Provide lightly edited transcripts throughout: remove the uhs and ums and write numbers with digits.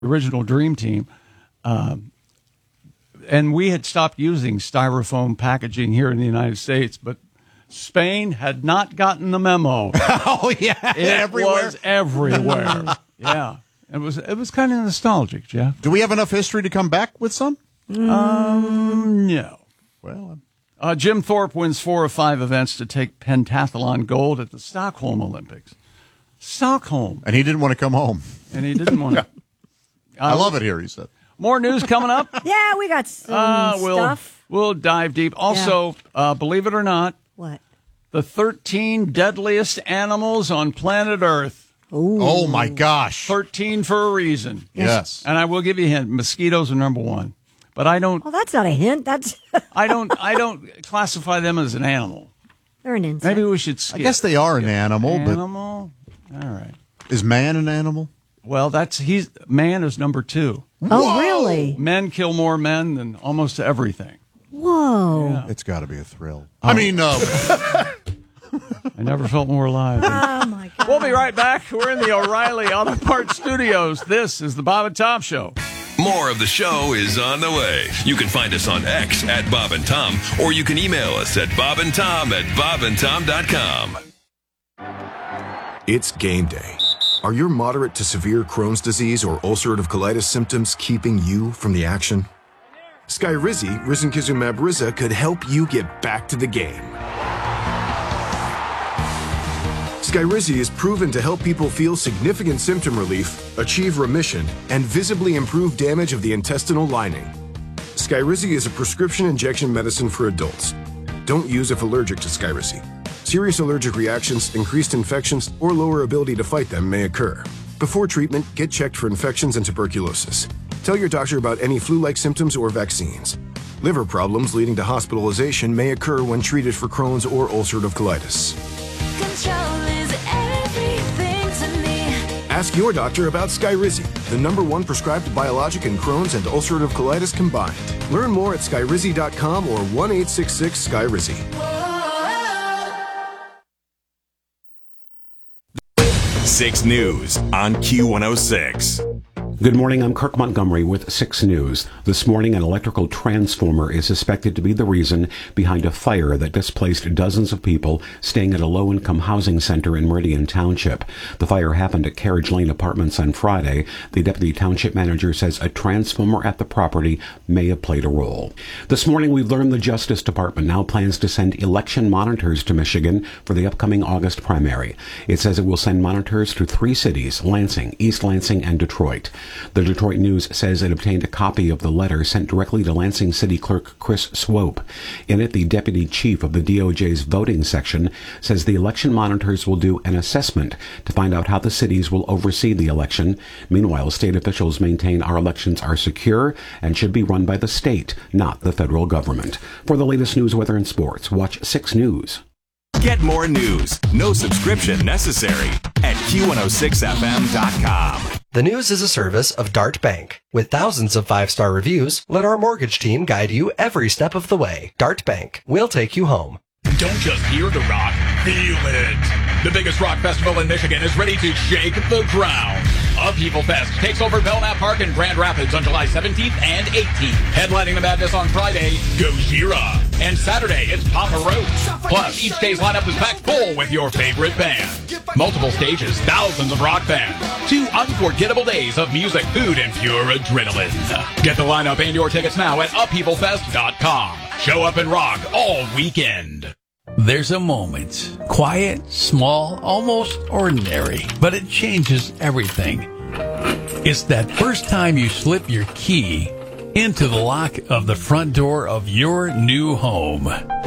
original Dream Team. And we had stopped using styrofoam packaging here in the United States, but Spain had not gotten the memo. Oh, yeah. It was everywhere. Yeah. It was kind of nostalgic, Jeff. Do we have enough history to come back with some? No. Well, Jim Thorpe wins 4 of 5 events to take pentathlon gold at the Stockholm Olympics. Stockholm. and he didn't want to come home. And he didn't want to. I love it here, he said. More news coming up. Yeah, we got some stuff. We'll dive deep. Also, believe it or not, What? the 13 deadliest animals on planet Earth. Ooh. Oh, my gosh. 13 for a reason. Yes. And I will give you a hint. Mosquitoes are number 1. But I don't Well, that's not a hint. That's I don't classify them as an animal. they're an insect. Maybe we should skip. I guess they are an animal, but Animal? All right. is man an animal? Well, man is number 2. Oh, really? Men kill more men than almost everything. Whoa. Yeah. It's got to be a thrill. I mean, I never felt more alive. Oh, my God. We'll be right back. We're in the O'Reilly Auto Parts Studios. This is the Bob and Tom Show. More of the show is on the way. You can find us on X at Bob and Tom, or you can email us at bobandtom@bobandtom.com. It's game day. Are your moderate to severe Crohn's disease or ulcerative colitis symptoms keeping you from the action? Skyrizi, risankizumab Riza, could help you get back to the game. Skyrizi is proven to help people feel significant symptom relief, achieve remission, and visibly improve damage of the intestinal lining. Skyrizi is a prescription injection medicine for adults. Don't use if allergic to Skyrizi. Serious allergic reactions, increased infections, or lower ability to fight them may occur. Before treatment, get checked for infections and tuberculosis. Tell your doctor about any flu-like symptoms or vaccines. Liver problems leading to hospitalization may occur when treated for Crohn's or ulcerative colitis. Control is everything to me. Ask your doctor about Skyrizi, the #1 prescribed biologic in Crohn's and ulcerative colitis combined. Learn more at skyrizi.com or 1-866-SKYRIZI. 6 News on Q106. Good morning, I'm Kirk Montgomery with 6 News. This morning, an electrical transformer is suspected to be the reason behind a fire that displaced dozens of people staying at a low-income housing center in Meridian Township. The fire happened at Carriage Lane Apartments on Friday. The deputy township manager says a transformer at the property may have played a role. This morning, we've learned the Justice Department now plans to send election monitors to Michigan for the upcoming August primary. It says it will send monitors to 3 cities, Lansing, East Lansing, and Detroit. The Detroit News says it obtained a copy of the letter sent directly to Lansing City Clerk Chris Swope. In it, the deputy chief of the DOJ's voting section says the election monitors will do an assessment to find out how the cities will oversee the election. Meanwhile, state officials maintain our elections are secure and should be run by the state, not the federal government. For the latest news, weather, and sports, watch 6 News. Get more news, no subscription necessary, at Q106FM.com. The News is a service of Dart Bank. With thousands of 5-star reviews, let our mortgage team guide you every step of the way. Dart Bank. We'll take you home. Don't just hear the rock, feel it. The biggest rock festival in Michigan is ready to shake the ground. Upheaval Fest takes over Belknap Park in Grand Rapids on July 17th and 18th. Headlining the madness on Friday, Gojira. And Saturday, it's Papa Roach. Plus, each day's lineup is packed full with your favorite band. Multiple stages, thousands of rock bands. 2 unforgettable days of music, food, and pure adrenaline. Get the lineup and your tickets now at upheavalfest.com. Show up and rock all weekend. There's a moment. Quiet, small, almost ordinary, but it changes everything. It's that first time you slip your key into the lock of the front door of your new home.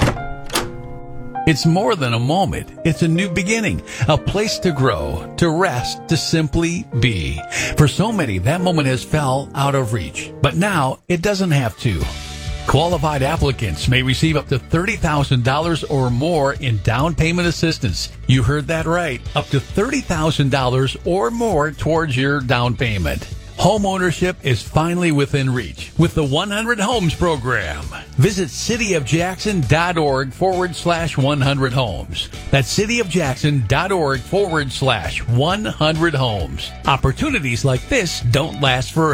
It's more than a moment. It's a new beginning, a place to grow, to rest, to simply be. For so many, that moment has fell out of reach, but now it doesn't have to. Qualified applicants may receive up to $30,000 or more in down payment assistance. You heard that right. Up to $30,000 or more towards your down payment. Home ownership is finally within reach with the 100 Homes program. Visit cityofjackson.org/100 homes. That's cityofjackson.org/100 homes. Opportunities like this don't last forever.